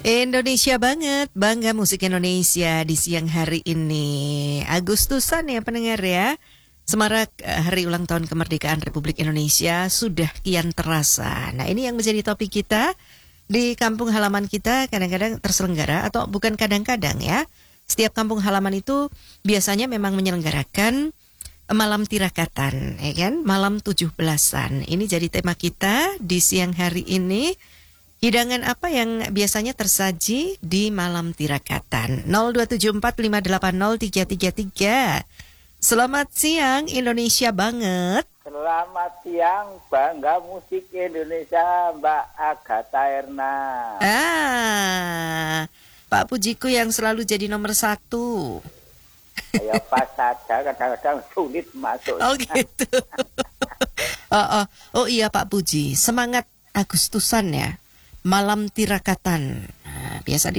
Indonesia banget, bangga musik Indonesia di siang hari ini. Agustusan ya pendengar ya. Semarak hari ulang tahun kemerdekaan Republik Indonesia sudah kian terasa. Nah ini yang menjadi topik kita di kampung halaman kita kadang-kadang terselenggara atau bukan kadang-kadang ya. Setiap kampung halaman itu biasanya memang menyelenggarakan malam tirakatan, ya kan? Malam 17-an. Ini jadi tema kita di siang hari ini. Hidangan apa yang biasanya tersaji di malam tirakatan? 02745803333. Selamat siang Indonesia banget. Selamat siang, bangga musik Indonesia, Mbak Agatha Erna. Pak Pujiku yang selalu jadi nomor 1. Ya pas saja, kadang-kadang sulit masuk. Oh gitu. Oh iya Pak Puji, semangat Agustusan ya. Malam tirakatan. Nah, biasa